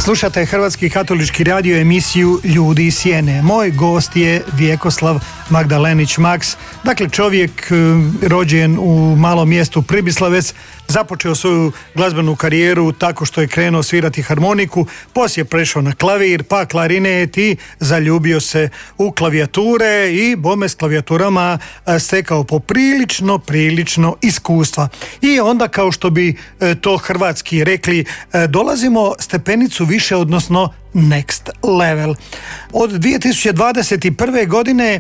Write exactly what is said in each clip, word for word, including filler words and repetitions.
Slušate Hrvatski katolički radio emisiju Ljudi iz sjene. Moj gost je Vjekoslav Magdalenić Maks. Dakle, čovjek rođen u malom mjestu Pribislavec, započeo svoju glazbenu karijeru tako što je krenuo svirati harmoniku, poslije prešao na klavir, pa klarinet i zaljubio se u klavijature i bome s klavijaturama stekao poprilično, prilično iskustva. I onda, kao što bi to hrvatski rekli, dolazimo stepenicu više, odnosno next level. Od dvije tisuće dvadeset prve. godine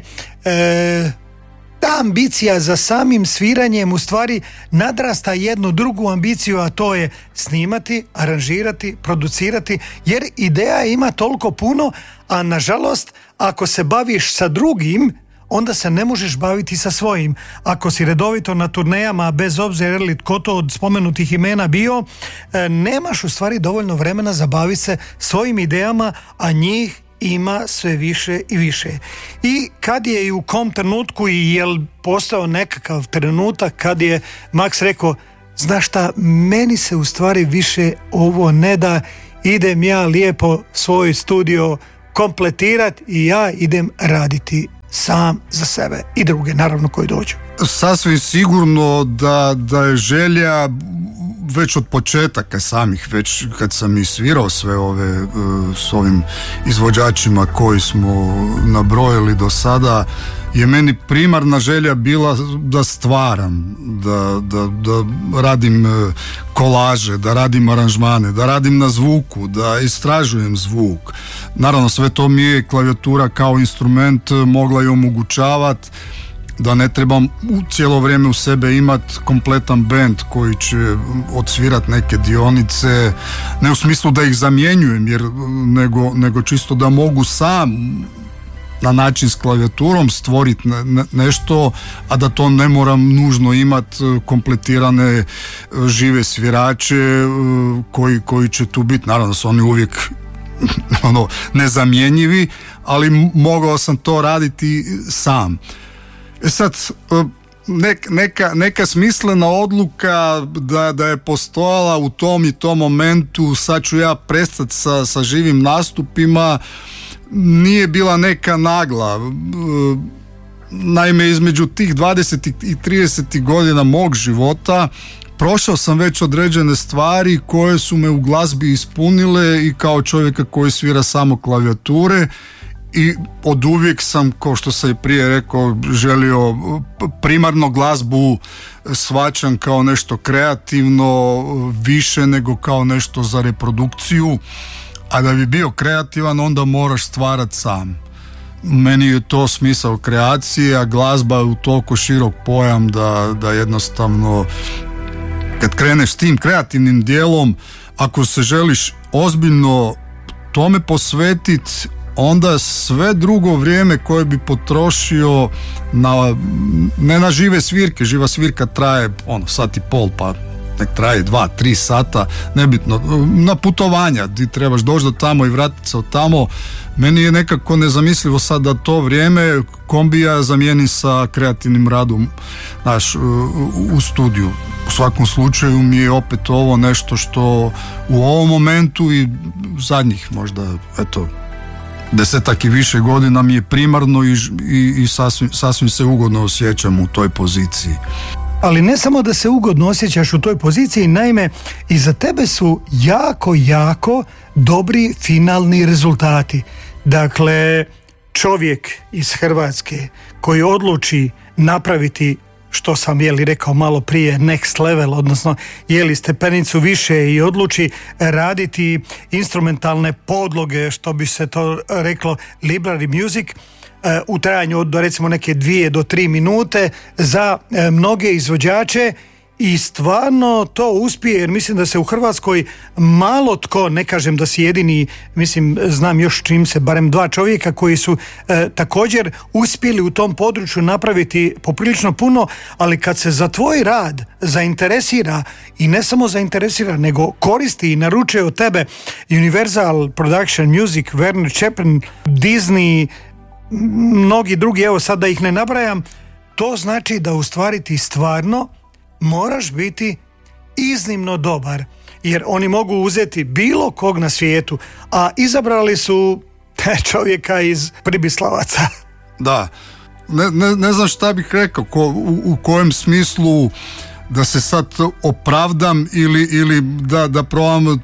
e, ta ambicija za samim sviranjem u stvari nadrasta jednu drugu ambiciju, a to je snimati, aranžirati, producirati, jer ideja ima toliko puno, a nažalost ako se baviš sa drugim, onda se ne možeš baviti sa svojim. Ako si redovito na turnejama, bez obzira li tko to od spomenutih imena bio, nemaš u stvari dovoljno vremena za baviti se svojim idejama, a njih ima sve više i više. I kad je i u kom trenutku i je li postao nekakav trenutak kad je Maks rekao, znaš šta, meni se u stvari više ovo ne da, idem ja lijepo svoj studio kompletirati i ja idem raditi sam za sebe i druge, naravno, koji dođu. Sasvim sigurno da, da je želja već od početaka samih, već kad sam i svirao sve ove uh, s ovim izvođačima koji smo nabrojili do sada, je meni primarna želja bila da stvaram, da, da, da radim kolaže, da radim aranžmane, da radim na zvuku, da istražujem zvuk. Naravno, sve to mi je klavijatura kao instrument mogla i omogućavati, da ne trebam cijelo vrijeme u sebe imati kompletan band koji će odsvirati neke dionice, ne u smislu da ih zamjenjujem, jer, nego, nego čisto da mogu sam na način s klavijaturom stvoriti ne, nešto, a da to ne moram nužno imati kompletirane žive svirače koji, koji će tu biti. Naravno su oni uvijek ono, nezamjenjivi, ali mogao sam to raditi sam. E sad, nek, neka, neka smislena odluka da, da je postojala u tom i tom momentu, sad ću ja prestati sa, sa živim nastupima, nije bila neka nagla. Naime, između tih dvadeset i trideset godina mog života prošao sam već određene stvari koje su me u glazbi ispunile i kao čovjeka koji svira samo klavijature, i od uvijek sam, kao što sam i prije rekao, želio primarno glazbu shvaćam kao nešto kreativno više nego kao nešto za reprodukciju, a da bi bio kreativan onda moraš stvarati sam. Meni je to smisao kreacije, a glazba je u toliko širok pojam da, da jednostavno kad kreneš s tim kreativnim dijelom, ako se želiš ozbiljno tome posvetiti, onda sve drugo vrijeme koje bi potrošio na, ne na žive svirke, živa svirka traje ono sat i pol, pa nek traje dva, tri sata, nebitno, na putovanja gdje trebaš doći do tamo i vratiti se od tamo. Meni je nekako nezamislivo sad da to vrijeme kombija zamijeni sa kreativnim radom, znaš, u studiju. U svakom slučaju mi je opet ovo nešto što u ovom momentu i zadnjih možda, eto, desetak i više godina mi je primarno i, i, i sasvim, sasvim se ugodno osjećam u toj poziciji. Ali ne samo da se ugodno osjećaš u toj poziciji, naime, iza tebe su jako, jako dobri finalni rezultati. Dakle, čovjek iz Hrvatske koji odluči napraviti, što sam jeli rekao malo prije, next level, odnosno jeli stepenicu više i odluči raditi instrumentalne podloge, što bi se to reklo library music, u trajanju od recimo neke dvije do tri minute za mnoge izvođače, i stvarno to uspije, jer mislim da se u Hrvatskoj malo tko, ne kažem da si jedini, mislim znam još čim se barem dva čovjeka koji su e, također uspjeli u tom području napraviti poprilično puno, ali kad se za tvoj rad zainteresira, i ne samo zainteresira, nego koristi i naručuje od tebe Universal Production Music, Werner Chapin, Disney, mnogi drugi, evo sad da ih ne nabrajam, to znači da u stvari ti stvarno moraš biti iznimno dobar. jer oni mogu uzeti bilo kog na svijetu, a izabrali su čovjeka iz Pribislavaca. Da, ne, ne, ne znam šta bih rekao, ko, u, u kojem smislu da se sad opravdam ili, ili da, da probam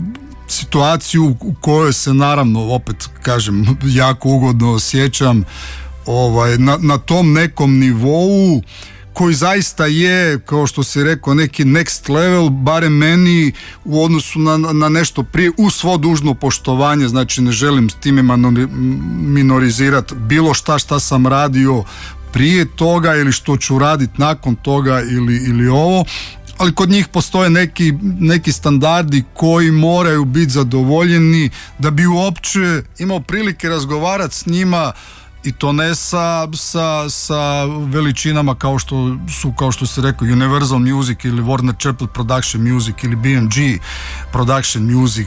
situaciju u kojoj se naravno, opet kažem, jako ugodno osjećam ovaj, na, na tom nekom nivou koji zaista je, kao što si rekao, neki next level, barem meni u odnosu na, na nešto prije, uz svo dužno poštovanje, znači ne želim s time minorizirati bilo šta šta sam radio prije toga ili što ću raditi nakon toga ili, ili ovo, ali kod njih postoje neki, neki standardi koji moraju biti zadovoljeni da bi uopće imao prilike razgovarati s njima, i to ne sa, sa, sa veličinama kao što su, kao što ste rekao, Universal Music ili Warner Chappell Production Music ili B M G Production Music,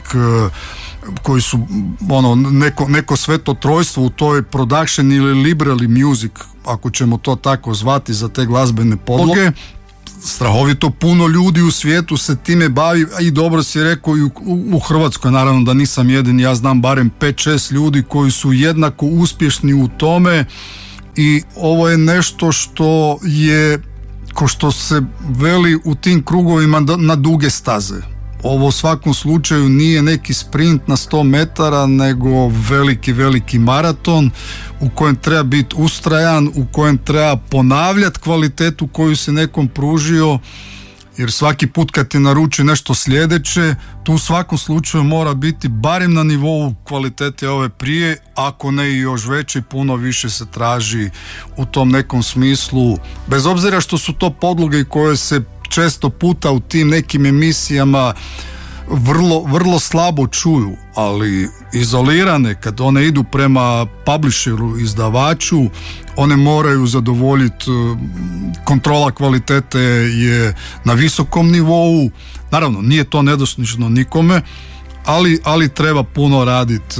koji su ono, neko, neko sveto trojstvo u toj production ili liberally music, ako ćemo to tako zvati, za te glazbene podloge. Strahovito puno ljudi u svijetu se time bavi, a i dobro si rekao i u, u Hrvatskoj, naravno da nisam jedan, ja znam barem pet šest ljudi koji su jednako uspješni u tome, i ovo je nešto što je, ko što se veli u tim krugovima, na duge staze. Ovo u svakom slučaju nije neki sprint na sto metara, nego veliki, veliki maraton u kojem treba biti ustrajan, u kojem treba ponavljati kvalitetu koju se nekom pružio, jer svaki put kad ti naruči nešto sljedeće, tu u svakom slučaju mora biti barem na nivou kvalitete ove prije, ako ne i još veće, puno više se traži u tom nekom smislu, bez obzira što su to podloge koje se često puta u tim nekim emisijama vrlo, vrlo slabo čuju, ali izolirane, kad one idu prema publisheru, izdavaču, one moraju zadovoljiti, kontrola kvalitete je na visokom nivou, naravno nije to nedostižno nikome, ali, ali treba puno raditi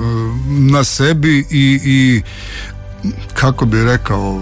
na sebi i, i kako bi rekao,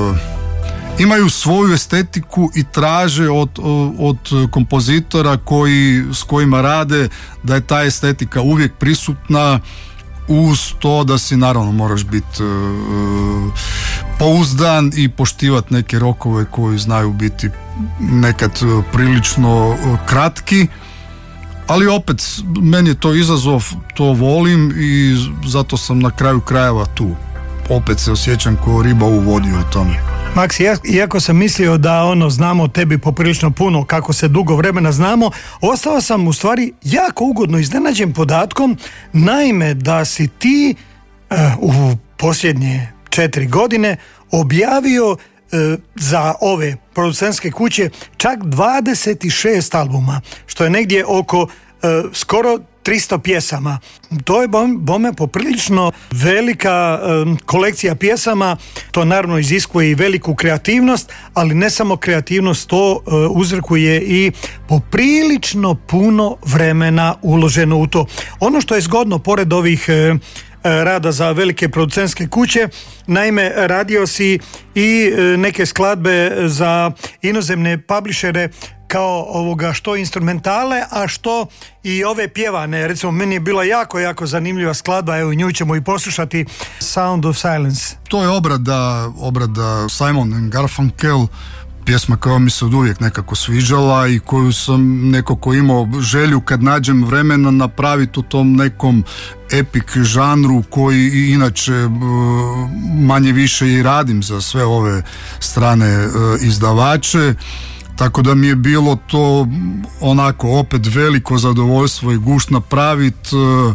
imaju svoju estetiku i traže od, od kompozitora koji, s kojima rade, da je ta estetika uvijek prisutna, uz to da si naravno moraš biti uh, pouzdan i poštivati neke rokove koji znaju biti nekad prilično kratki, ali opet meni je to izazov, to volim i zato sam na kraju krajeva tu. Opet se osjećam kao riba u vodi o tome. Maks, iako sam mislio da ono znamo o tebi poprilično puno, kako se dugo vremena znamo, ostao sam u stvari jako ugodno iznenađen podatkom, naime da si ti uh, u posljednje četiri godine objavio uh, za ove producentske kuće čak dvadeset šest albuma, što je negdje oko uh, skoro tristo pjesama. To je bome poprilično velika um, kolekcija pjesama, to naravno iziskuje i veliku kreativnost, ali ne samo kreativnost, to uh, uzrokuje i poprilično puno vremena uloženo u to. Ono što je zgodno, pored ovih uh, rada za velike producentske kuće, naime radio si i uh, neke skladbe za inozemne publishere, kao ovoga što instrumentale, a što i ove pjevane. Recimo, meni je bila jako, jako zanimljiva skladba, evo nju ćemo i poslušati, Sound of Silence. To je obrada, obrada Simon and Garfunkel, pjesma koja mi se od uvijek nekako sviđala i koju sam nekako imao želju kad nađem vremena napraviti u tom nekom epik žanru koji inače manje više i radim za sve ove strane izdavače. Tako da mi je bilo to onako opet veliko zadovoljstvo i gušt napraviti,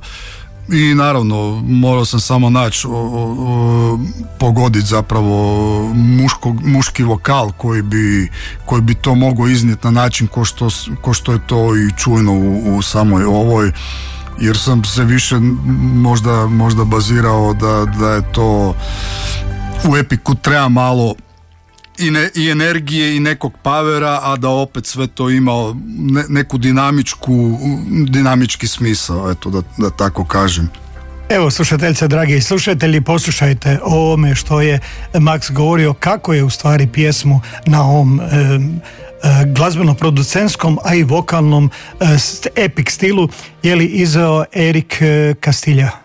i naravno morao sam samo naći, pogoditi zapravo muško, muški vokal koji bi, koji bi to mogao iznijeti na način ko što, ko što je to i čujno u, u samoj ovoj, jer sam se više možda, možda bazirao da, da je to u epiku treba malo I, ne, i energije i nekog pavera, a da opet sve to ima ne, neku dinamičku, dinamički smisao, eto da, da tako kažem. Evo, slušateljice, dragi slušatelji, poslušajte o ovome što je Maks govorio, kako je u stvari pjesmu na ovom e, glazbeno-producentskom, a i vokalnom epic stilu je li izveo Erik Castillo.